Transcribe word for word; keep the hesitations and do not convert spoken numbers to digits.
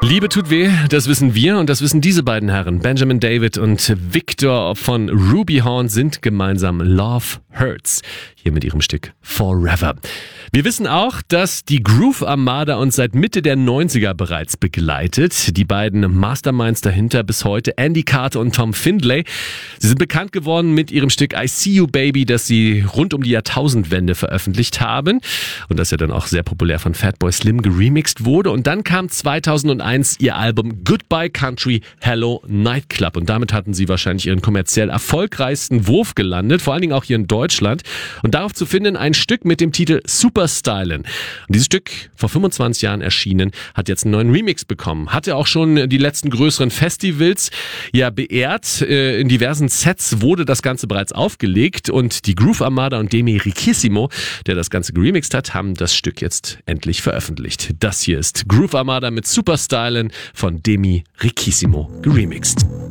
Liebe tut weh, das wissen wir und das wissen diese beiden Herren. Benjamin David und Victor von Rubyhorn sind gemeinsam Love Hurts. Hier mit ihrem Stück Forever. Wir wissen auch, dass die Groove Armada uns seit Mitte der neunziger bereits begleitet. Die beiden Masterminds dahinter bis heute, Andy Carter und Tom Findlay. Sie sind bekannt geworden mit ihrem Stück I See You Baby, das sie rund um die Jahrtausendwende veröffentlicht haben. Und das ja dann auch sehr populär von Fatboy Slim geremixed wurde. Und dann kam zweitausendeins ihr Album Goodbye Country, Hello Nightclub. Und damit hatten sie wahrscheinlich ihren kommerziell erfolgreichsten Wurf gelandet, vor allen Dingen auch hier in Deutschland. Und darauf zu finden ein Stück mit dem Titel Super Stylin'. Und dieses Stück, vor fünfundzwanzig Jahren erschienen, hat jetzt einen neuen Remix bekommen. Hatte auch schon die letzten größeren Festivals ja beehrt. In diversen Sets wurde das Ganze bereits aufgelegt und die Groove Armada und Demi Riquissimo, der das Ganze geremixed hat, haben das Stück jetzt endlich veröffentlicht. Das hier ist Groove Armada mit Super Stylin' von Demi Riquissimo geremixed.